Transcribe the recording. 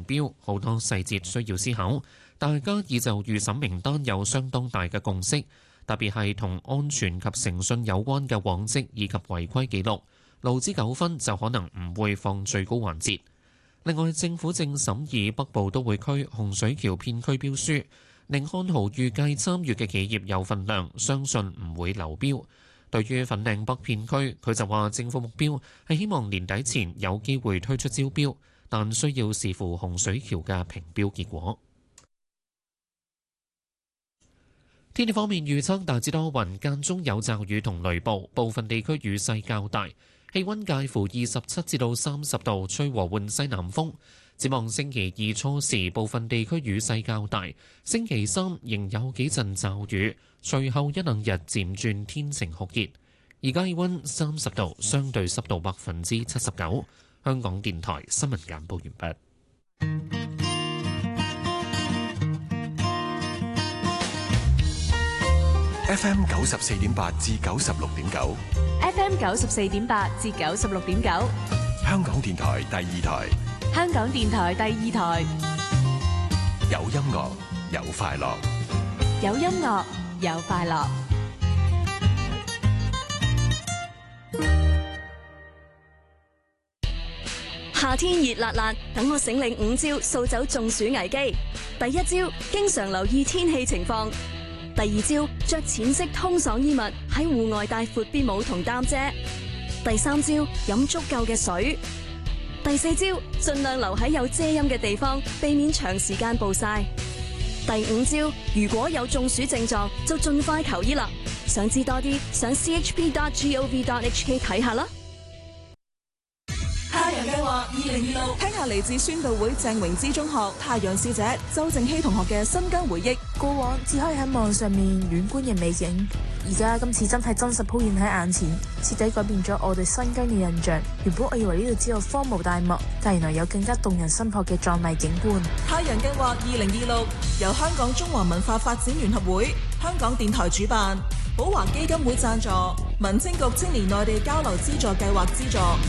標，好多細節需要思考。大家已就預審名單有相當大嘅共識，特別係同安全及誠信有關嘅往績以及違規記錄，勞資糾紛就可能唔會放最高環節。另外，政府正審議北部都會區洪水橋片區標書，寧漢豪預計參與嘅企業有份量，相信唔會流標。對於粉嶺北片區，佢就話政府目標係希望年底前有機會推出招標，但需要視乎洪水橋嘅評標結果。天氣方面預測大致多雲，間中有驟雨同雷暴，部分地區雨勢較大，氣溫介乎27至到30度，吹和緩西南風。展望星期二初時，部分地區雨勢較大，星期三仍有幾陣驟雨，隨後一兩日漸轉天晴酷熱。而家氣溫30度，相對濕度79%。香港電台新聞簡報完畢。 FM 94.8至96.9 ，FM 94.8至96.9， 香港電台第二台， 香港電台第二台， 有音樂有快樂， 有音樂有快樂。 夏天熱辣辣，等我醒領5招掃走中暑危機。第一招，經常留意天氣情況。第二招，着淺色通爽衣物，喺戶外帶闊邊帽同擔遮。第三招，飲足夠嘅水。第四招，盡量留喺有遮陰嘅地方，避免長時間暴曬。第五招，如果有中暑症狀，就盡快求醫啦。想知多啲，上 chp.gov.hk 睇下啦。 太陽計劃2026，聽下嚟自宣道會鄭榮之中學太陽使者周正熙同學嘅新疆回憶。 過往只可以喺網上面遠觀嘅美景，而家今次真係真實鋪現喺眼前，徹底改變咗我對新疆嘅印象。原本我以為呢度只有荒蕪大漠，但原來有更加動人心魄嘅壯麗景觀。 太陽計劃2026由香港中華文化發展聯合會、香港電台主辦，寶華基金會贊助，民政局青年內地交流資助計劃資助。